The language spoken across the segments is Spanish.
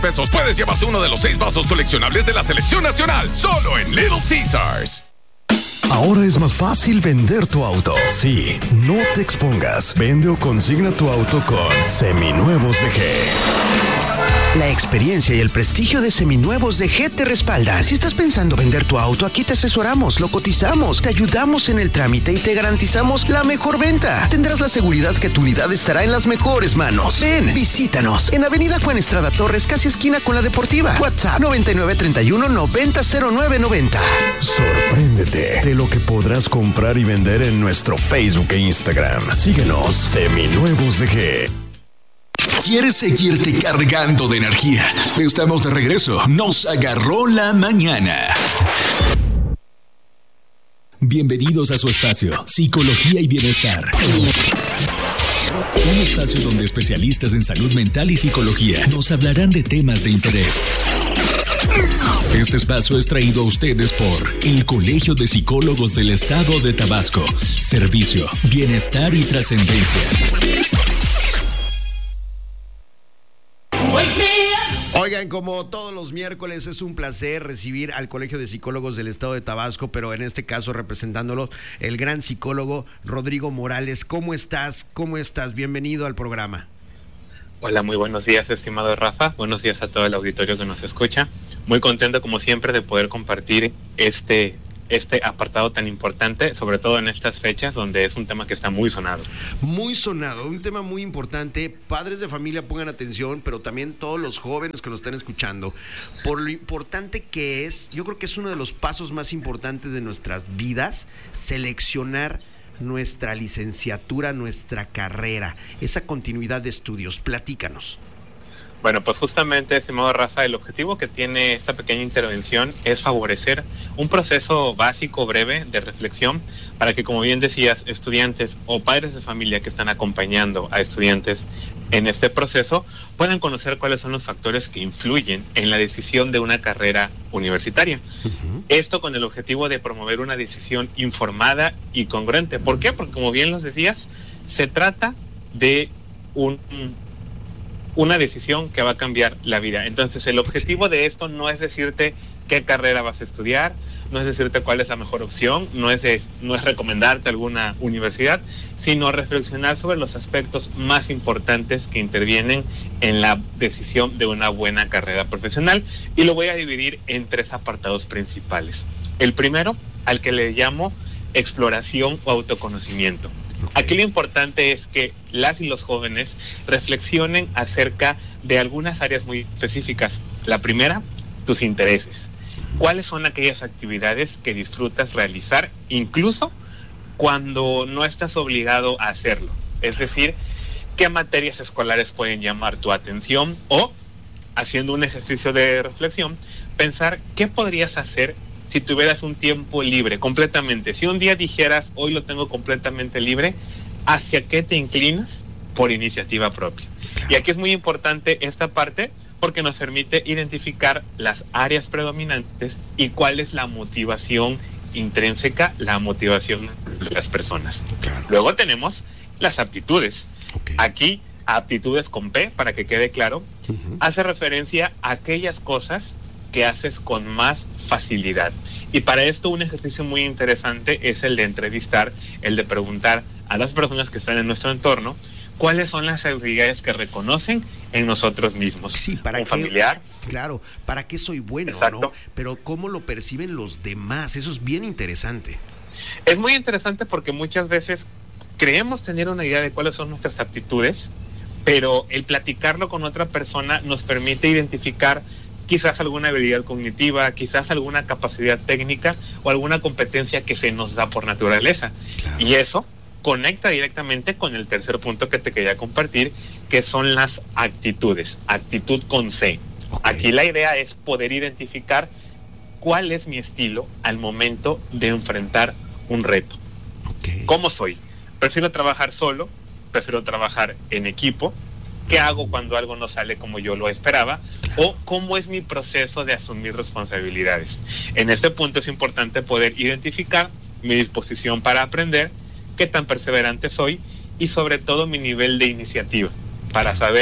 pesos puedes llevarte uno de los 6 vasos coleccionables de la Selección Nacional, solo en Little Caesars. Ahora es más fácil vender tu auto. Sí, no te expongas. Vende o consigna tu auto con Seminuevos de G. La experiencia y el prestigio de Seminuevos de G te respaldan. Si estás pensando vender tu auto, aquí te asesoramos, lo cotizamos, te ayudamos en el trámite y te garantizamos la mejor venta. Tendrás la seguridad que tu unidad estará en las mejores manos. Ven, visítanos en Avenida Juan Estrada Torres, casi esquina con la Deportiva. WhatsApp 9931-900990. Sorpréndete de lo que podrás comprar y vender en nuestro Facebook e Instagram. Síguenos, Seminuevos de G. ¿Quieres seguirte cargando de energía? Estamos de regreso. Nos agarró la mañana. Bienvenidos a su espacio, Psicología y Bienestar. Un espacio donde especialistas en salud mental y psicología nos hablarán de temas de interés. Este espacio es traído a ustedes por el Colegio de Psicólogos del Estado de Tabasco. Servicio, bienestar y trascendencia. Oigan, como todos los miércoles es un placer recibir al Colegio de Psicólogos del Estado de Tabasco, pero en este caso representándolo el gran psicólogo Rodrigo Morales. ¿Cómo estás? ¿Cómo estás? Bienvenido al programa. Hola, muy buenos días, estimado Rafa. Buenos días a todo el auditorio que nos escucha. Muy contento, como siempre, de poder compartir este apartado tan importante, sobre todo en estas fechas donde es un tema que está muy sonado. Muy sonado, un tema muy importante. Padres de familia, pongan atención, pero también todos los jóvenes que nos están escuchando, por lo importante que es. Yo creo que es uno de los pasos más importantes de nuestras vidas, seleccionar nuestra licenciatura, nuestra carrera, esa continuidad de estudios. Platícanos. Bueno, pues justamente, estimado Rafa, el objetivo que tiene esta pequeña intervención es favorecer un proceso básico, breve, de reflexión, para que, como bien decías, estudiantes o padres de familia que están acompañando a estudiantes en este proceso puedan conocer cuáles son los factores que influyen en la decisión de una carrera universitaria. Esto con el objetivo de promover una decisión informada y congruente. ¿Por qué? Porque, como bien los decías, se trata de una decisión que va a cambiar la vida. Entonces, el objetivo de esto no es decirte qué carrera vas a estudiar, no es decirte cuál es la mejor opción, no es recomendarte alguna universidad, sino reflexionar sobre los aspectos más importantes que intervienen en la decisión de una buena carrera profesional, y lo voy a dividir en 3 apartados principales. El primero, al que le llamo exploración o autoconocimiento. Aquí lo importante es que las y los jóvenes reflexionen acerca de algunas áreas muy específicas. La primera, tus intereses. ¿Cuáles son aquellas actividades que disfrutas realizar, incluso cuando no estás obligado a hacerlo? Es decir, ¿qué materias escolares pueden llamar tu atención? O, haciendo un ejercicio de reflexión, pensar qué podrías hacer si tuvieras un tiempo libre completamente. Si un día dijeras, hoy lo tengo completamente libre, ¿hacia qué te inclinas por iniciativa propia? Y aquí es muy importante esta parte porque nos permite identificar las áreas predominantes y cuál es la motivación intrínseca, la motivación de las personas. Luego tenemos las aptitudes. Aquí, aptitudes con P, para que quede claro, hace referencia a aquellas cosas que haces con más facilidad. Y para esto un ejercicio muy interesante es el de entrevistar, el de preguntar a las personas que están en nuestro entorno cuáles son las habilidades que reconocen en nosotros mismos. Sí, ¿para un qué? Familiar. Claro, ¿para qué soy bueno? Exacto. ¿No? Pero ¿cómo lo perciben los demás? Eso es bien interesante. Es muy interesante porque muchas veces creemos tener una idea de cuáles son nuestras aptitudes, pero el platicarlo con otra persona nos permite identificar quizás alguna habilidad cognitiva, quizás alguna capacidad técnica o alguna competencia que se nos da por naturaleza. Claro. Y eso conecta directamente con el tercer punto que te quería compartir, que son las actitudes, actitud con C. Aquí la idea es poder identificar cuál es mi estilo al momento de enfrentar un reto. ¿Cómo soy? ¿Prefiero trabajar solo? ¿Prefiero trabajar en equipo? ¿Qué hago cuando algo no sale como yo lo esperaba? ¿O cómo es mi proceso de asumir responsabilidades? En este punto es importante poder identificar mi disposición para aprender, qué tan perseverante soy y sobre todo mi nivel de iniciativa, para saber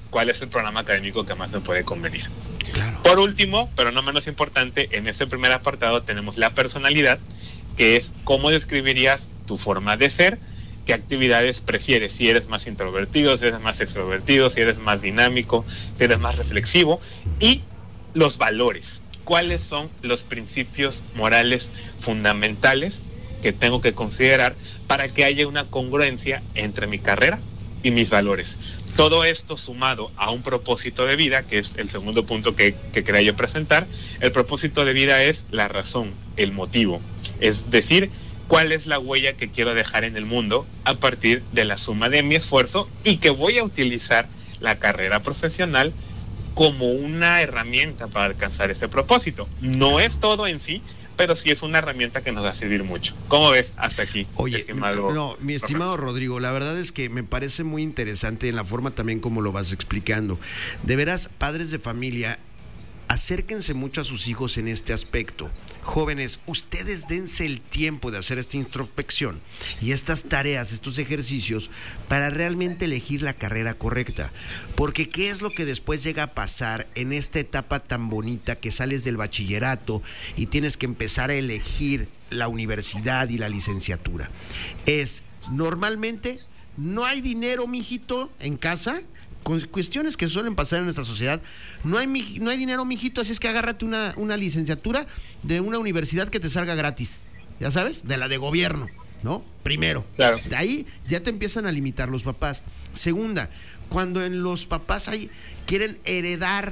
cuál es el programa académico que más me puede convenir. Claro. Por último, pero no menos importante, en este primer apartado tenemos la personalidad, que es cómo describirías tu forma de ser, qué actividades prefieres, si eres más introvertido, si eres más extrovertido, si eres más dinámico, si eres más reflexivo, y los valores. ¿Cuáles son los principios morales fundamentales que tengo que considerar para que haya una congruencia entre mi carrera y mis valores? Todo esto sumado a un propósito de vida, que es el segundo punto que quería yo presentar. El propósito de vida es la razón, el motivo. Es decir, cuál es la huella que quiero dejar en el mundo a partir de la suma de mi esfuerzo, y que voy a utilizar la carrera profesional como una herramienta para alcanzar ese propósito. No es todo en sí, pero sí es una herramienta que nos va a servir mucho. ¿Cómo ves hasta aquí? Oye, mi estimado Rodrigo, la verdad es que me parece muy interesante en la forma también como lo vas explicando. De veras, padres de familia, acérquense mucho a sus hijos en este aspecto. Jóvenes, ustedes dense el tiempo de hacer esta introspección y estas tareas, estos ejercicios, para realmente elegir la carrera correcta. Porque ¿qué es lo que después llega a pasar en esta etapa tan bonita que sales del bachillerato y tienes que empezar a elegir la universidad y la licenciatura? Es, normalmente, no hay dinero, mijito, en casa. Con cuestiones que suelen pasar en nuestra sociedad, no hay dinero, mijito, así es que agárrate una licenciatura de una universidad que te salga gratis, ya sabes, de la de gobierno, ¿no? Primero, claro. De ahí ya te empiezan a limitar los papás. Segunda, cuando en los papás quieren heredar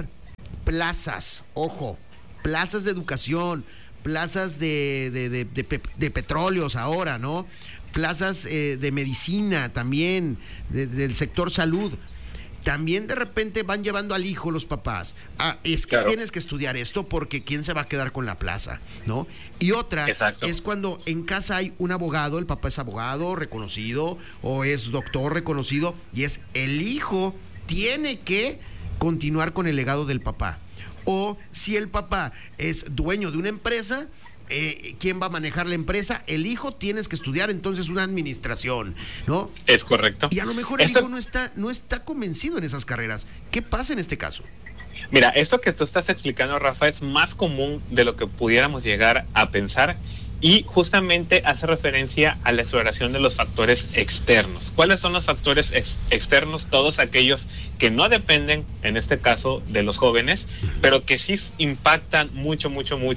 plazas, ojo, plazas de educación, plazas de petróleos ahora, ¿no? Plazas de medicina también, del sector salud. También de repente van llevando al hijo los papás. Es que claro, tienes que estudiar esto porque ¿quién se va a quedar con la plaza? ¿No? Y otra es cuando en casa hay un abogado, el papá es abogado reconocido o es doctor reconocido, y es el hijo tiene que continuar con el legado del papá. O si el papá es dueño de una empresa, ¿quién va a manejar la empresa? El hijo. Tienes que estudiar entonces una administración, ¿no? Es correcto. Y a lo mejor el hijo no está convencido en esas carreras. ¿Qué pasa en este caso? Mira, esto que tú estás explicando, Rafa, es más común de lo que pudiéramos llegar a pensar, y justamente hace referencia a la exploración de los factores externos. ¿Cuáles son los factores externos? Todos aquellos que no dependen, en este caso, de los jóvenes, pero que sí impactan mucho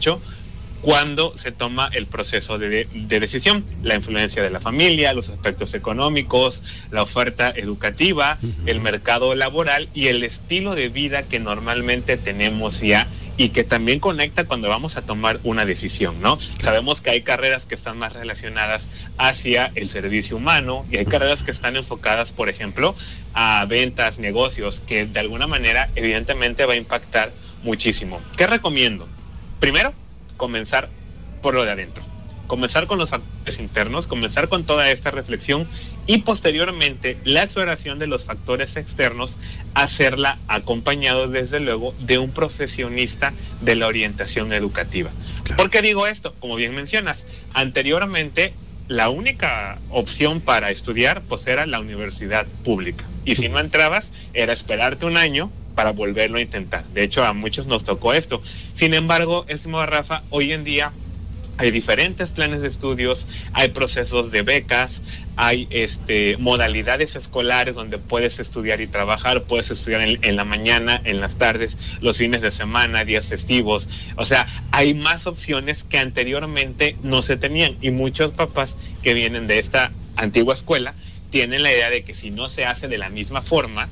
cuando se toma el proceso de decisión. La influencia de la familia, los aspectos económicos, la oferta educativa, el mercado laboral y el estilo de vida que normalmente tenemos ya, y que también conecta cuando vamos a tomar una decisión, ¿no? Sabemos que hay carreras que están más relacionadas hacia el servicio humano, y hay carreras que están enfocadas, por ejemplo, a ventas, negocios, que de alguna manera evidentemente va a impactar muchísimo. ¿Qué recomiendo? Primero, comenzar por lo de adentro, comenzar con los factores internos, comenzar con toda esta reflexión, y posteriormente la exploración de los factores externos, hacerla acompañado desde luego de un profesionista de la orientación educativa. Claro. ¿Por qué digo esto? Como bien mencionas, anteriormente la única opción para estudiar pues era la universidad pública, y si no entrabas era esperarte un año para volverlo a intentar. De hecho, a muchos nos tocó esto. Sin embargo, estimado Rafa, hoy en día hay diferentes planes de estudios, hay procesos de becas, hay modalidades escolares donde puedes estudiar y trabajar, puedes estudiar en la mañana, en las tardes, los fines de semana, días festivos. O sea, hay más opciones que anteriormente no se tenían, y muchos papás que vienen de esta antigua escuela tienen la idea de que si no se hace de la misma forma,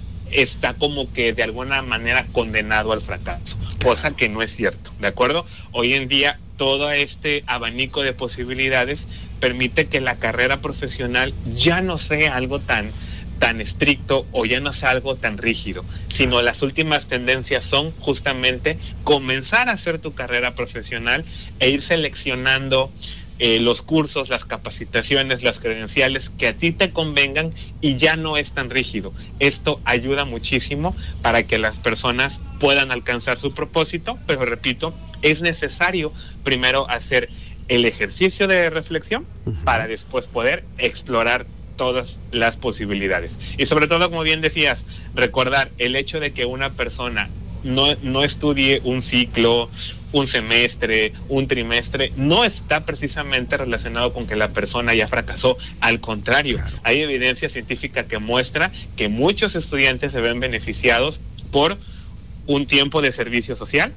está como que de alguna manera condenado al fracaso, cosa que no es cierto, ¿de acuerdo? Hoy en día todo este abanico de posibilidades permite que la carrera profesional ya no sea algo tan estricto, o ya no sea algo tan rígido, sino las últimas tendencias son justamente comenzar a hacer tu carrera profesional e ir seleccionando los cursos, las capacitaciones, las credenciales que a ti te convengan, y ya no es tan rígido. Esto ayuda muchísimo para que las personas puedan alcanzar su propósito, pero repito, es necesario primero hacer el ejercicio de reflexión para después poder explorar todas las posibilidades. Y sobre todo, como bien decías, Recordar, el hecho de que una persona no estudie un ciclo, un semestre, un trimestre, no está precisamente relacionado con que la persona ya fracasó. Al contrario, claro, hay evidencia científica que muestra que muchos estudiantes se ven beneficiados por un tiempo de servicio social,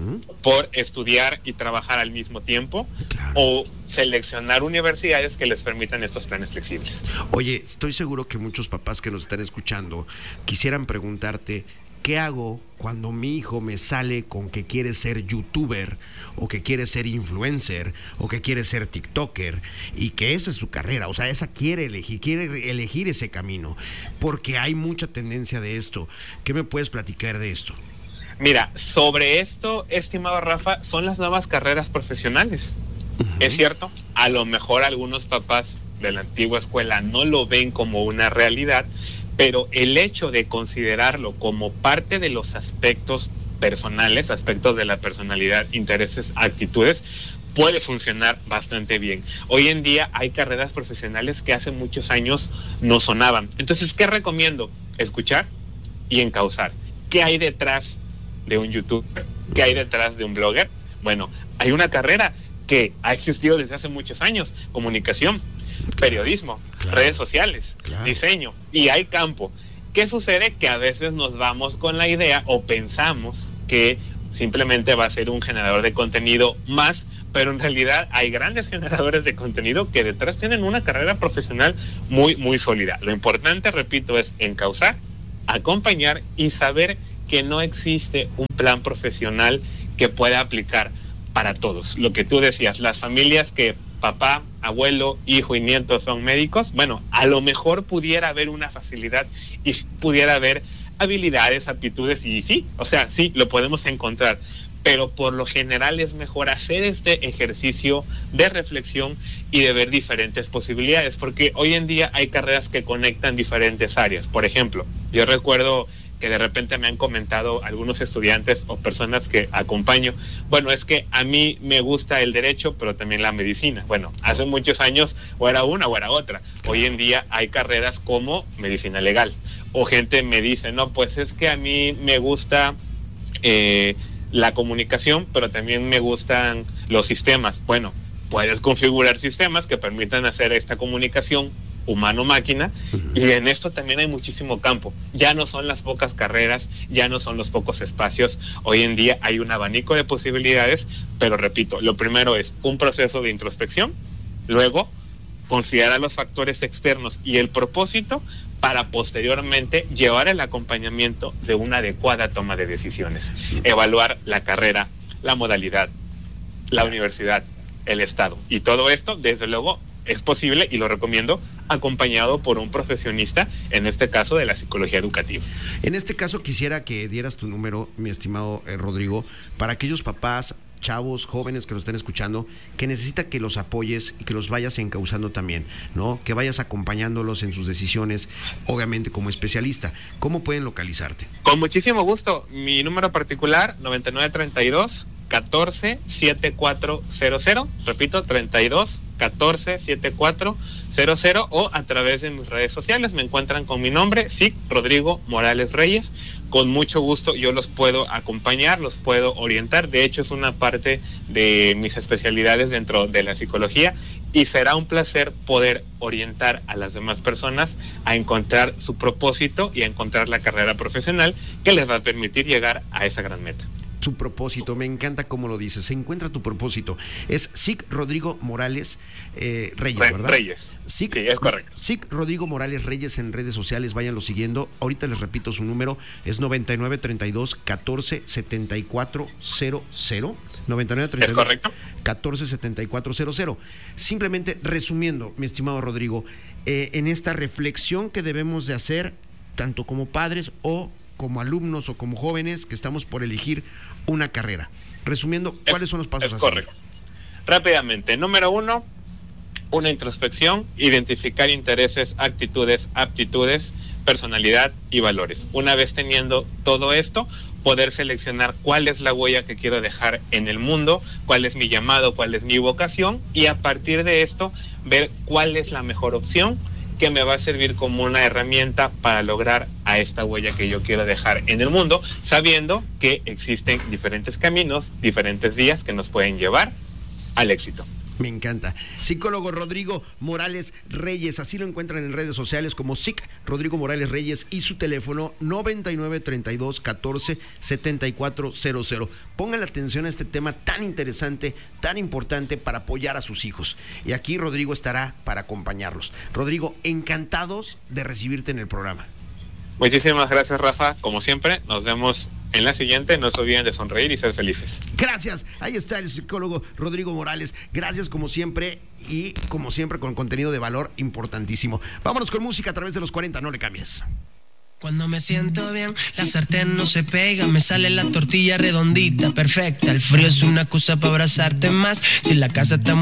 por estudiar y trabajar al mismo tiempo, claro, o seleccionar universidades que les permitan estos planes flexibles. Oye, estoy seguro que muchos papás que nos están escuchando quisieran preguntarte: ¿qué hago cuando mi hijo me sale con que quiere ser youtuber, o que quiere ser influencer, o que quiere ser tiktoker, y que esa es su carrera? O sea, quiere elegir ese camino, porque hay mucha tendencia de esto. ¿Qué me puedes platicar de esto? Mira, sobre esto, estimado Rafa, son las nuevas carreras profesionales. Es cierto, a lo mejor algunos papás de la antigua escuela no lo ven como una realidad, pero el hecho de considerarlo como parte de los aspectos personales, aspectos de la personalidad, intereses, actitudes, puede funcionar bastante bien. Hoy en día hay carreras profesionales que hace muchos años no sonaban. Entonces, ¿qué recomiendo? Escuchar y encauzar. ¿Qué hay detrás de un youtuber? ¿Qué hay detrás de un blogger? Bueno, hay una carrera que ha existido desde hace muchos años: comunicación, periodismo, claro, redes sociales, claro, diseño, y hay campo. ¿Qué sucede? Que a veces nos vamos con la idea o pensamos que simplemente va a ser un generador de contenido más, pero en realidad hay grandes generadores de contenido que detrás tienen una carrera profesional muy, muy sólida. Lo importante, repito, es encauzar, acompañar y saber que no existe un plan profesional que pueda aplicar para todos. Lo que tú decías, las familias que papá, abuelo, hijo y nieto son médicos, bueno, a lo mejor pudiera haber una facilidad y pudiera haber habilidades, aptitudes, y sí, o sea, sí, lo podemos encontrar, pero por lo general es mejor hacer este ejercicio de reflexión y de ver diferentes posibilidades, porque hoy en día hay carreras que conectan diferentes áreas. Por ejemplo, yo recuerdo que de repente me han comentado algunos estudiantes o personas que acompaño: bueno, es que a mí me gusta el derecho, pero también la medicina. Bueno, hace muchos años o era una o era otra. Hoy en día hay carreras como medicina legal. O gente me dice: no, pues es que a mí me gusta la comunicación, pero también me gustan los sistemas. Bueno, puedes configurar sistemas que permitan hacer esta comunicación humano-máquina, y en esto también hay muchísimo campo. Ya no son las pocas carreras, ya no son los pocos espacios. Hoy en día hay un abanico de posibilidades, pero repito, lo primero es un proceso de introspección, luego considerar los factores externos y el propósito para posteriormente llevar el acompañamiento de una adecuada toma de decisiones. Evaluar la carrera, la modalidad, la universidad, el estado, y todo esto, desde luego, es posible, y lo recomiendo, acompañado por un profesionista, en este caso de la psicología educativa. En este caso quisiera que dieras tu número, mi estimado Rodrigo, para aquellos papás, chavos, jóvenes que nos estén escuchando, que necesita que los apoyes y que los vayas encauzando también, ¿no? Que vayas acompañándolos en sus decisiones, obviamente como especialista. ¿Cómo pueden localizarte? Con muchísimo gusto. Mi número particular, 9932-147400, repito, 32-147400, o a través de mis redes sociales me encuentran con mi nombre, SIC Rodrigo Morales Reyes. Con mucho gusto yo los puedo acompañar, los puedo orientar. De hecho, es una parte de mis especialidades dentro de la psicología, y será un placer poder orientar a las demás personas a encontrar su propósito y a encontrar la carrera profesional que les va a permitir llegar a esa gran meta. Su propósito, me encanta cómo lo dices, se encuentra tu propósito. Es SIC Rodrigo Morales Reyes, ¿verdad? Reyes, sí, es correcto. SIC Rodrigo Morales Reyes en redes sociales, váyanlo siguiendo. Ahorita les repito su número, es 9932-147400. 9932-147400. Simplemente resumiendo, mi estimado Rodrigo, en esta reflexión que debemos de hacer, tanto como padres o como alumnos o como jóvenes que estamos por elegir una carrera. Resumiendo, ¿cuáles son los pasos a seguir? Correcto. Rápidamente, número 1, una introspección, identificar intereses, actitudes, aptitudes, personalidad y valores. Una vez teniendo todo esto, poder seleccionar cuál es la huella que quiero dejar en el mundo, cuál es mi llamado, cuál es mi vocación, y a partir de esto ver cuál es la mejor opción que me va a servir como una herramienta para lograr a esta huella que yo quiero dejar en el mundo, sabiendo que existen diferentes caminos, diferentes vías que nos pueden llevar al éxito. Me encanta. Psicólogo Rodrigo Morales Reyes, así lo encuentran en redes sociales como SIC Rodrigo Morales Reyes, y su teléfono 9932147400. Pongan la atención a este tema tan interesante, tan importante para apoyar a sus hijos. Y aquí Rodrigo estará para acompañarlos. Rodrigo, encantados de recibirte en el programa. Muchísimas gracias, Rafa. Como siempre, nos vemos en la siguiente. No se olviden de sonreír y ser felices. Gracias. Ahí está el psicólogo Rodrigo Morales. Gracias como siempre, y como siempre con contenido de valor importantísimo. Vámonos con música a través de los 40. No le cambies. Cuando me siento bien, la sartén no se pega, me sale la tortilla redondita, perfecta. El frío es una excusa para abrazarte más. Si la casa está